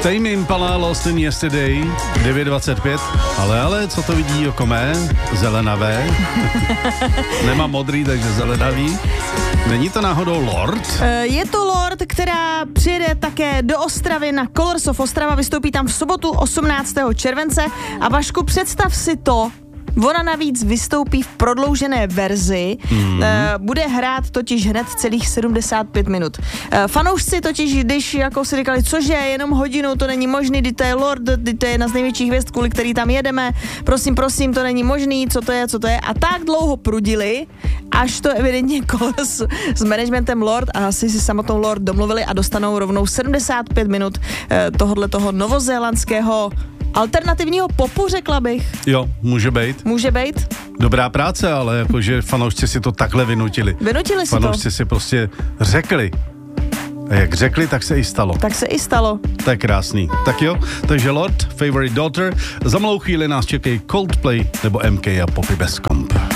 Tame Impala, Lost in Yesterday, 9:25. Ale, co to vidí oko mé? Zelenavé. Nemám modrý, takže zelenavý. Není to náhodou Lord? Je to Lord, která přijede také do Ostravy na Colors of Ostrava, vystoupí tam v sobotu 18. července a Vašku, představ si to, ona navíc vystoupí v prodloužené verzi, bude hrát totiž hned celých 75 minut. Fanoušci totiž, když jako si říkali, cože, jenom hodinu, to není možný, to je Lord, to je jedna z největších hvězd, kvůli který tam jedeme, prosím, to není možný, co to je, a tak dlouho prudili, až to evidentně Colors s managementem Lord a asi si samotnou Lord domluvili a dostanou rovnou 75 minut toho novozélandského alternativního popu, řekla bych. Jo, může být. Může být. Dobrá práce, ale jakože fanoušci si to takhle vynutili. Vynutili si to. Fanoušci si prostě řekli. A jak řekli, tak se i stalo. To je krásný. Tak jo, takže Lord, Favorite Daughter. Za malou chvíli nás čekají Coldplay nebo MK a Poppy bez komp.